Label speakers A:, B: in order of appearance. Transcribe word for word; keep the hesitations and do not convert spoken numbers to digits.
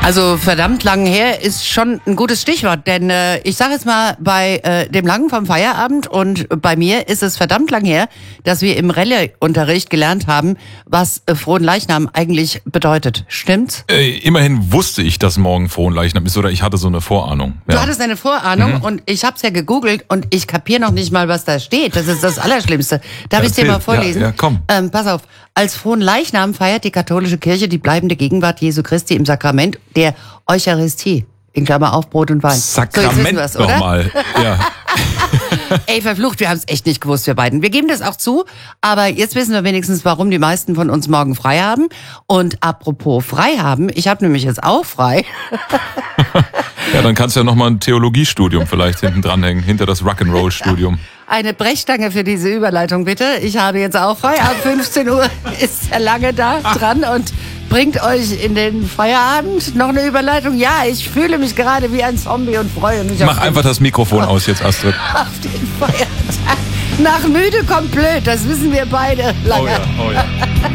A: Also verdammt lang her ist schon ein gutes Stichwort, denn äh, ich sage jetzt mal, bei äh, dem Langen vom Feierabend und bei mir ist es verdammt lang her, dass wir im Rallye-Unterricht gelernt haben, was äh, Fronleichnam eigentlich bedeutet. Stimmt's?
B: Äh, immerhin wusste ich, dass morgen Fronleichnam ist, oder ich hatte so eine Vorahnung. Ja.
A: Du hattest eine Vorahnung
B: Mhm.
A: und ich hab's ja gegoogelt und ich kapier noch nicht mal, was da steht. Das ist das Allerschlimmste. Darf ich dir
B: Erzähl.
A: mal vorlesen?
B: Ja, ja, komm.
A: Ähm, pass auf. Als Fronleichnam feiert die katholische Kirche die bleibende Gegenwart Jesu Christi im Sakrament der Eucharistie. In Klammer auf Brot und Wein.
B: Sakrament
A: so, jetzt wissen wir's, oder?
B: nochmal. Ja.
A: Ey, verflucht, wir haben es echt nicht gewusst, wir beiden. Wir geben das auch zu, aber jetzt wissen wir wenigstens, warum die meisten von uns morgen frei haben. Und apropos frei haben, ich habe nämlich jetzt auch frei.
B: Ja, dann kannst du ja nochmal ein Theologiestudium vielleicht hinten dranhängen, hinter das Rock'n'Roll-Studium.
A: Eine Brechstange für diese Überleitung, bitte. Ich habe jetzt auch frei. Ab fünfzehn Uhr ist der Lange da dran und bringt euch in den Feierabend. Noch eine Überleitung? Ja, ich fühle mich gerade wie ein Zombie und freue mich
B: Mach
A: auf,
B: einfach das Mikrofon aus jetzt, Astrid.
A: den, auf den Feiertag. Nach müde kommt blöd, das wissen wir beide. Lange.
B: Oh ja, oh ja.